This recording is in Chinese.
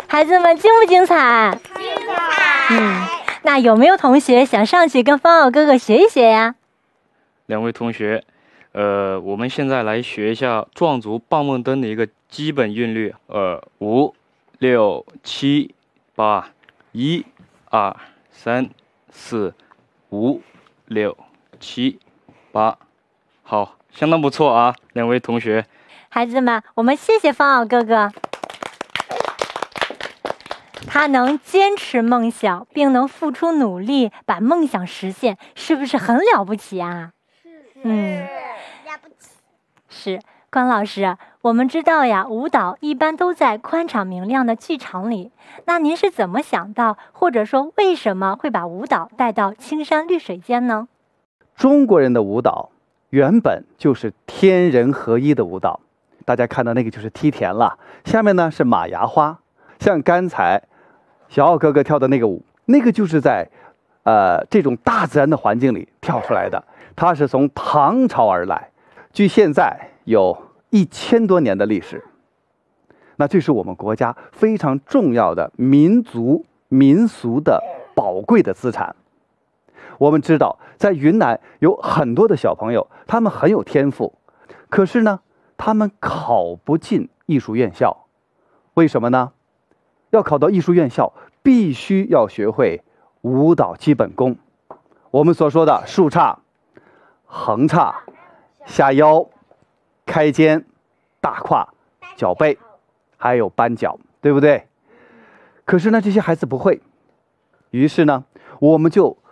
孩子们精不精彩？ 精彩。 那有没有同学想上去跟方奥哥哥学一学呀？ 两位同学，我们现在来学一下壮族棒棒灯的一个基本韵律。5、6、7、8，1、2、3、4、5、6、7、8，好，相当不错啊，两位同学。 孩子们，我们谢谢方奥哥哥。他能坚持梦想，并能付出努力把梦想实现，是不是很了不起啊？ 了不起。 是，关老师，我们知道呀，舞蹈一般都在宽敞明亮的剧场里。那您是怎么想到，或者说为什么会把舞蹈带到青山绿水间呢？ 中国人的舞蹈原本就是天人合一的舞蹈，大家看到那个就是梯田了，下面呢是马牙花，像刚才小奥哥哥跳的那个舞，那个就是在这种大自然的环境里跳出来的，它是从唐朝而来，距现在有1000多年的历史。那这是我们国家非常重要的民族民俗的宝贵的资产。我们知道在云南有很多的小朋友，他们很有天赋，可是呢他们考不进艺术院校。为什么呢？要考到艺术院校，必须要学会舞蹈基本功，我们所说的竖叉、横叉、下腰、开肩、大胯、脚背，还有扳脚，对不对？可是呢这些孩子不会，于是呢我们就